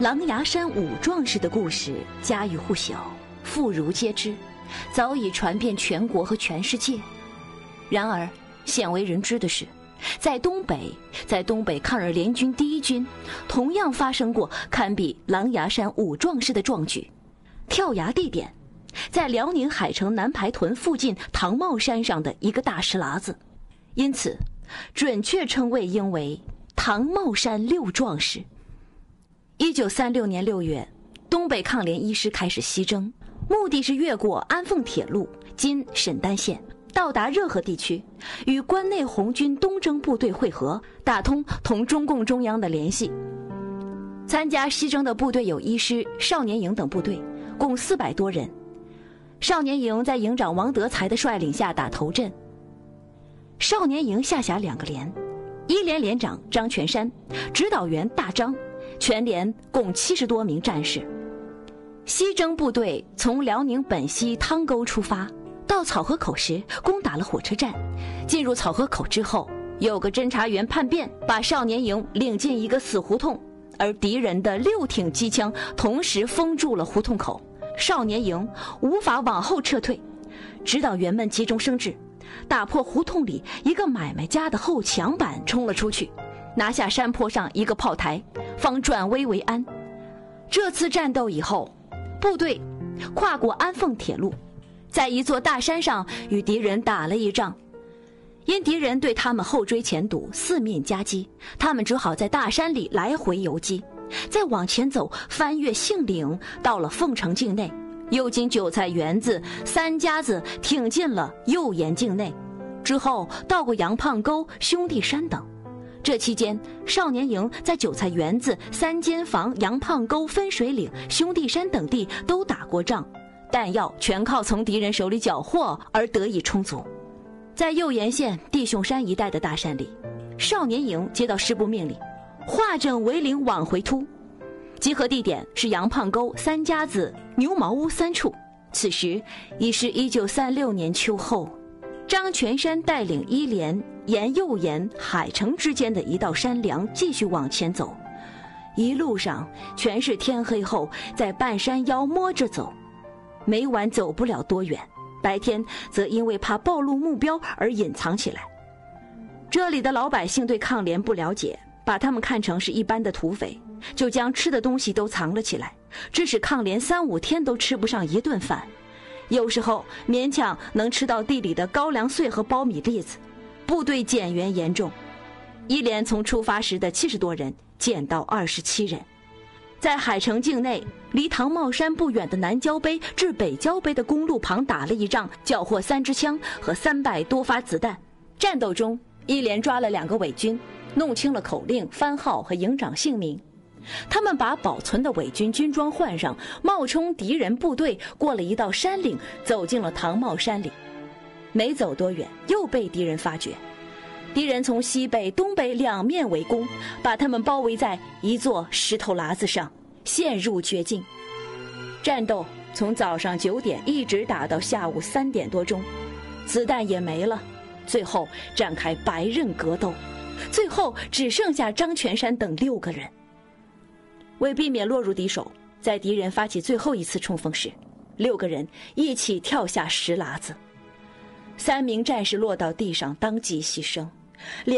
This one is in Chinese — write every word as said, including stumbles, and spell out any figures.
狼牙山五壮士的故事家喻户晓，妇孺皆知，早已传遍全国和全世界。然而鲜为人知的是，在东北，在东北抗日联军第一军，同样发生过堪比狼牙山五壮士的壮举。跳崖地点在辽宁海城南排屯附近唐帽山上的一个大石栏子，因此准确称谓应为唐帽山六壮士。一九三六年六月，东北抗联一师开始西征，目的是越过安凤铁路（今沈丹县），到达热河地区，与关内红军东征部队会合，打通同中共中央的联系。参加西征的部队有一师、少年营等部队，共四百多人。少年营在营长王德才的率领下打头阵。少年营下辖两个连，一连连长张全山，指导员大张，全连共七十多名战士。西征部队从辽宁本溪汤沟出发，到草河口时攻打了火车站。进入草河口之后，有个侦察员叛变，把少年营领进一个死胡同，而敌人的六挺机枪同时封住了胡同口，少年营无法往后撤退。指导员们急中生智，打破胡同里一个买卖家的后墙板冲了出去，拿下山坡上一个炮台，方转危为安。这次战斗以后，部队跨过安凤铁路，在一座大山上与敌人打了一仗。因敌人对他们后追前堵，四面夹击，他们只好在大山里来回游击，再往前走，翻越杏岭，到了凤城境内，又经韭菜园子、三家子，挺进了右岩境内，之后到过杨胖沟、兄弟山等。这期间，少年营在韭菜园子、三间房、杨胖沟、分水岭、兄弟山等地都打过仗，弹药全靠从敌人手里缴获而得以充足。在右岩县弟兄山一带的大山里，少年营接到师部命令，化整为零往回突。集合地点是杨胖沟、三家子、牛毛屋三处。此时已是一九三六年秋后，张全山带领一连沿右岩海城之间的一道山梁继续往前走，一路上全是天黑后在半山腰摸着走，每晚走不了多远，白天则因为怕暴露目标而隐藏起来。这里的老百姓对抗联不了解，把他们看成是一般的土匪，就将吃的东西都藏了起来，致使抗联三五天都吃不上一顿饭，有时候勉强能吃到地里的高粱穗和苞米粒子。部队减员严重，一连从出发时的七十多人减到二十七人。在海城境内，离唐帽山不远的南郊碑至北郊碑的公路旁打了一仗，缴获三支枪和三百多发子弹。战斗中，一连抓了两个伪军，弄清了口令、番号和营长姓名。他们把保存的伪军军装换上，冒充敌人部队，过了一道山岭，走进了唐帽山里。没走多远，又被敌人发觉。敌人从西北、东北两面围攻，把他们包围在一座石头栏子上，陷入绝境。战斗从早上九点一直打到下午三点多钟，子弹也没了，最后展开白刃格斗，最后只剩下张全山等六个人。为避免落入敌手，在敌人发起最后一次冲锋时，六个人一起跳下石栏子，三名战士落到地上，当即牺牲。